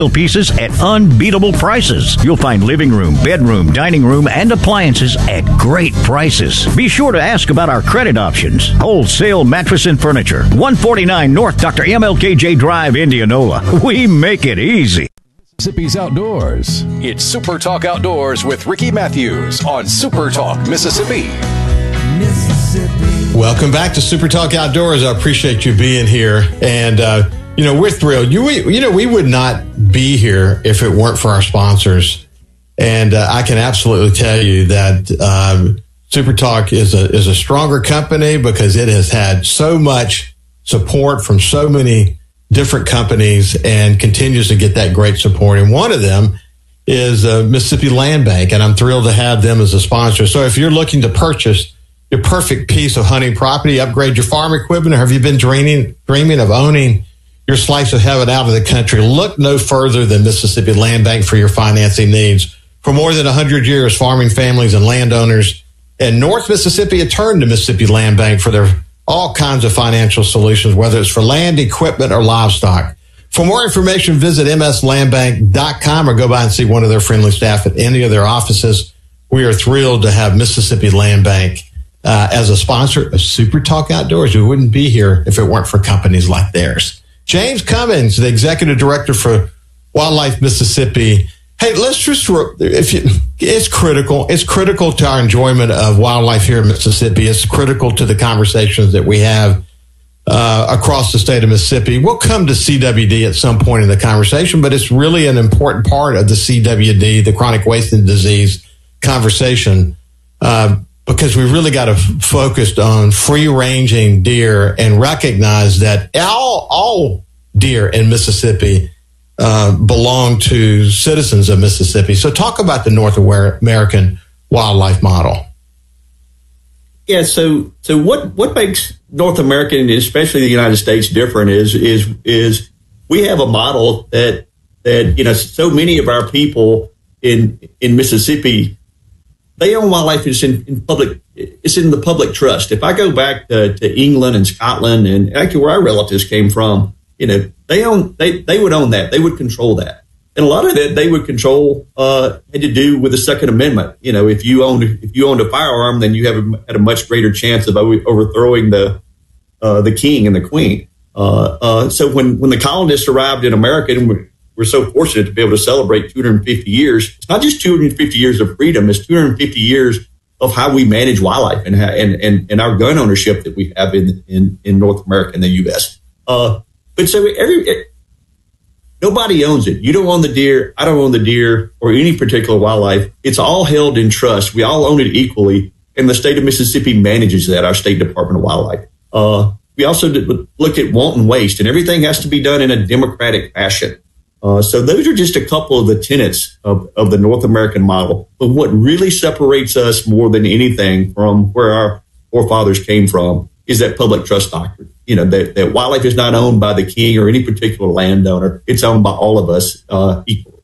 pieces at unbeatable prices. You'll find living room, bedroom, dining room, and appliances at great prices. Be sure to ask about our credit options. Wholesale mattress and furniture, 149 North Dr. MLKJ Drive, Indianola. We make it easy. Mississippi's Outdoors. It's Super Talk Outdoors with Ricky Matthews on Super Talk Mississippi. Welcome back to Super Talk Outdoors. I appreciate you being here. And, we're thrilled. We would not be here if it weren't for our sponsors. And I can absolutely tell you that Super Talk is a stronger company because it has had so much support from so many different companies and continues to get that great support. And one of them is Mississippi Land Bank, and I'm thrilled to have them as a sponsor. So if you're looking to purchase your perfect piece of hunting property, upgrade your farm equipment, or have you been dreaming of owning your slice of heaven out of the country, look no further than Mississippi Land Bank for your financing needs. For more than 100 years, farming families and landowners in North Mississippi have turned to Mississippi Land Bank for their all kinds of financial solutions, whether it's for land, equipment, or livestock. For more information, visit mslandbank.com or go by and see one of their friendly staff at any of their offices. We are thrilled to have Mississippi Land Bank as a sponsor of Super Talk Outdoors. We wouldn't be here if it weren't for companies like theirs. James Cummins, the Executive Director for Wildlife Mississippi. Hey, it's critical. It's critical to our enjoyment of wildlife here in Mississippi. It's critical to the conversations that we have across the state of Mississippi. We'll come to CWD at some point in the conversation, but it's really an important part of the CWD, the chronic wasting disease conversation, because we really got to focus on free-ranging deer and recognize that all deer in Mississippi belong to citizens of Mississippi. So talk about the North American wildlife model. Yeah, so what makes North American, especially the United States, different is we have a model that so many of our people in Mississippi, they own wildlife. It's in the public trust. If I go back to England and Scotland and actually where our relatives came from, they would own that. They would control that. And a lot of that they would control had to do with the Second Amendment. If you owned a firearm, then you had a much greater chance of overthrowing the king and the queen. So when the colonists arrived in America, and we're so fortunate to be able to celebrate 250 years, it's not just 250 years of freedom, it's 250 years of how we manage wildlife and our gun ownership that we have in North America and the U.S. But so nobody owns it. You don't own the deer. I don't own the deer or any particular wildlife. It's all held in trust. We all own it equally. And the state of Mississippi manages that, our State Department of Wildlife. We also look at wanton waste, and everything has to be done in a democratic fashion. So those are just a couple of the tenets of the North American model. But what really separates us more than anything from where our forefathers came from is that public trust doctrine. That wildlife is not owned by the king or any particular landowner. It's owned by all of us equally.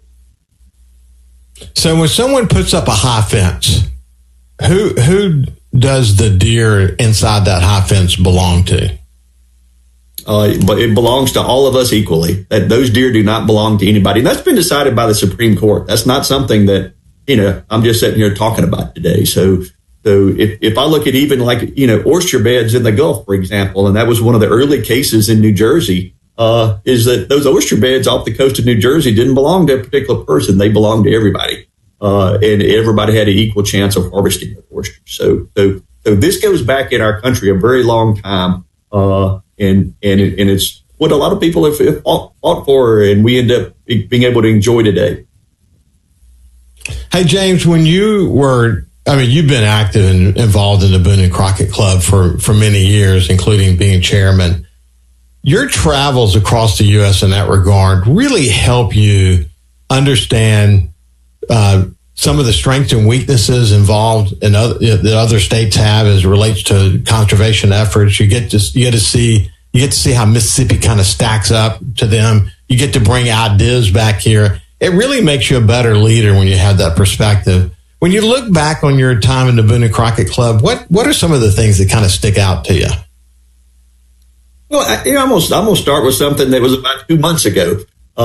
So when someone puts up a high fence, who does the deer inside that high fence belong to? But it belongs to all of us equally. That those deer do not belong to anybody. And that's been decided by the Supreme Court. That's not something that, I'm just sitting here talking about today. So if I look at even oyster beds in the Gulf, for example, and that was one of the early cases in New Jersey, is that those oyster beds off the coast of New Jersey didn't belong to a particular person. They belonged to everybody. And everybody had an equal chance of harvesting the oysters. So this goes back in our country a very long time. And it's what a lot of people have fought for, and we end up being able to enjoy today. Hey, James, when you've been active and involved in the Boone and Crockett Club for many years, including being chairman. Your travels across the U.S. in that regard really help you understand some of the strengths and weaknesses involved that other states have as it relates to conservation efforts. You get to see how Mississippi kind of stacks up to them. You get to bring ideas back here. It really makes you a better leader when you have that perspective. When you look back on your time in the Boone and Crockett Club, what are some of the things that kind of stick out to you? Well, I'm going to start with something that was about 2 months ago.